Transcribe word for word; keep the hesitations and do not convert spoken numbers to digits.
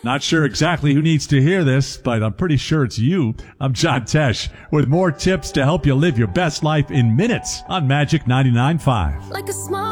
Not sure exactly who needs to hear this, but I'm pretty sure it's you. I'm John Tesh with more tips to help you live your best life in minutes on Magic ninety-nine point five. Like a small